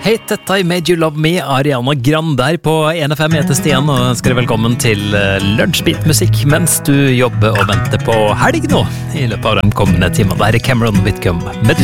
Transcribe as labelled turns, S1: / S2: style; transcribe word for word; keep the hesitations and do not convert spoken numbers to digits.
S1: Hei, dette er Made You Love Me, Ariana Grande her på en F M etter Stian, og ønsker deg velkommen til lunsjbeat-musikk mens du jobber og venter på helg nå, i løpet av de kommende timene. Der er Cameron Whitcomb med